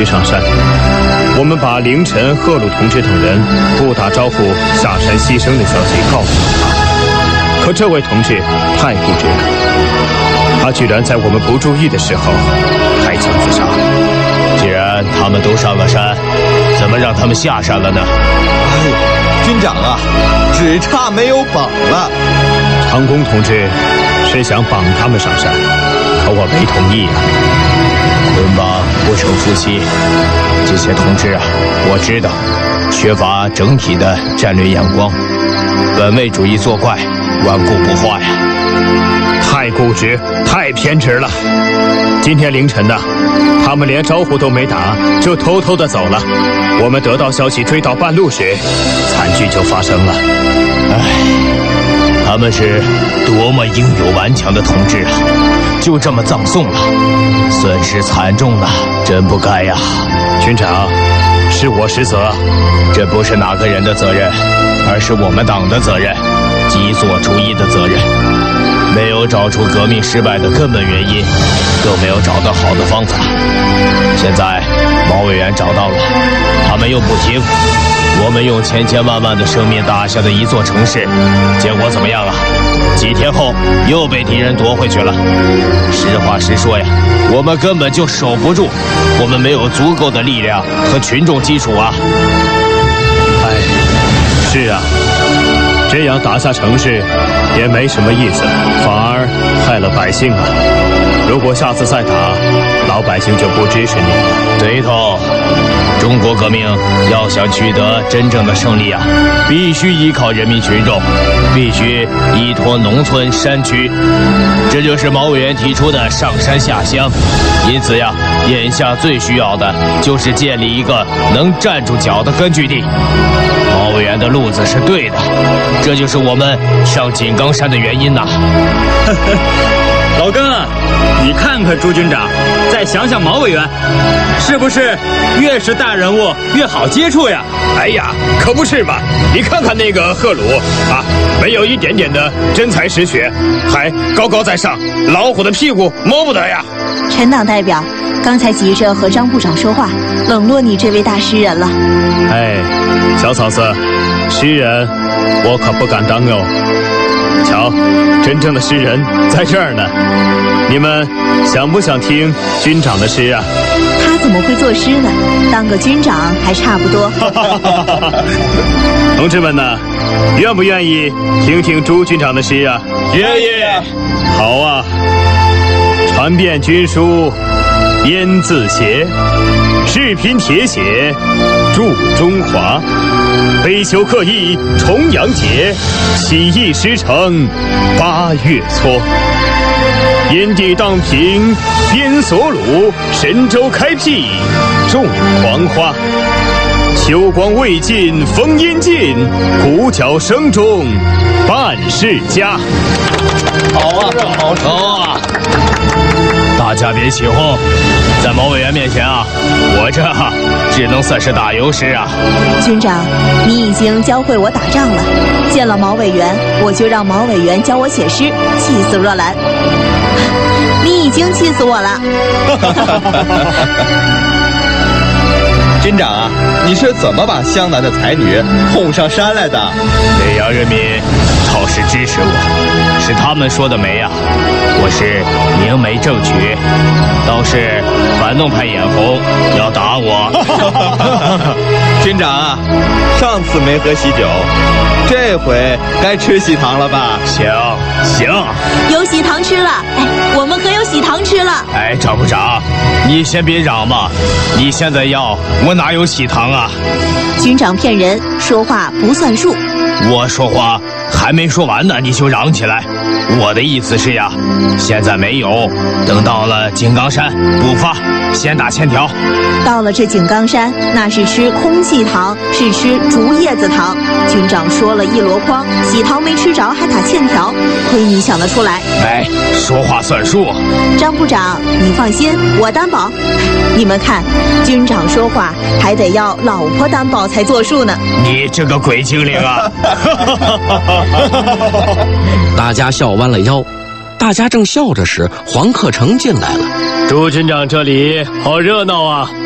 须上山。我们把凌晨、贺鲁同志等人不打招呼下山牺牲的消息告诉了他，可这位同志太固执了，他居然在我们不注意的时候开枪自杀。 既然他们都上了山，怎么让他们下山了呢？ 军长啊，只差没有绑了。 长工同志是想绑他们上山，可我没同意啊。 捆绑不成夫妻，这些同志啊，我知道缺乏整体的战略眼光，本位主义作怪，顽固不化呀。 太固执，太偏执了。今天凌晨呢，他们连招呼都没打，就偷偷的走了。我们得到消息追到半路时，惨剧就发生了。 他们是多么英勇顽强的同志啊，就这么葬送了，损失惨重了，真不该呀。 军长，是我失责， 这不是哪个人的责任，而是我们党的责任，极左主义的责任。没有找出革命失败的根本原因，更没有找到好的方法。现在毛委员找到了，他们又不听。我们用千千万万的生命打下的一座城市，结果怎么样啊？几天后又被敌人夺回去了。实话实说呀，我们根本就守不住，我们没有足够的力量和群众基础啊。 是啊，这样打下城市也没什么意思，反而害了百姓啊。如果下次再打，老百姓就不支持你了。 对头，中国革命要想取得真正的胜利啊，必须依靠人民群众，必须依托农村山区。这就是毛委员提出的上山下乡。因此呀，眼下最需要的就是建立一个能站住脚的根据地。毛委员的路子是对的，这就是我们上井冈山的原因呐。 老根啊，你看看朱军长，再想想毛委员，是不是越是大人物越好接触呀？ 哎呀，可不是嘛！你看看那个贺鲁啊，没有一点点的真才实学，还高高在上，老虎的屁股摸不得呀！ 陈党代表，刚才急着和张部长说话，冷落你这位大诗人了。 哎，小嫂子，诗人我可不敢当哟。瞧，真正的诗人在这儿呢。你们想不想听军长的诗啊？ 他怎么会作诗呢？当个军长还差不多。 同志们呢，愿不愿意听听朱军长的诗啊？ 愿意。 好啊。传遍军书烟字斜，视频铁血铸中华。悲秋克义重阳节，起义时成8月撮。燕地荡平边所虏，神州开辟种黄花。秋光未尽烽烟尽，鼓角声中办事家。 好啊，好啊！大家别起哄，在毛委员面前啊，我这只能算是打油诗啊。 军长，你已经教会我打仗了，见了毛委员，我就让毛委员教我写诗，气死若兰。你已经气死我了。 军长啊，你是怎么把湘南的才女哄上山来的？ 北洋人民倒是支持我，是他们说的媒啊，我是明媒正娶，倒是反动派眼红要打我。 军长啊，上次没喝喜酒，这回该吃喜糖了吧？ 行， 有喜糖吃了，哎，我们可有喜糖吃了。 哎，张部长，你先别嚷嘛，你现在要我哪有喜糖啊？ 军长骗人，说话不算数。 我说话还没说完呢，你就嚷起来。我的意思是呀，现在没有，等到了井冈山补发，先打欠条。 到了这井冈山，那是吃空气糖，是吃竹叶子糖。军长说了一箩筐，喜糖没吃着，还打欠条，亏你想得出来。 哎，说话算数。 张部长，你放心，我担保。你们看，军长说话还得要老婆担保才作数呢。 你这个鬼精灵啊！ 大家笑弯了腰。大家正笑着时，黄克诚进来了。 朱军长这里好热闹啊！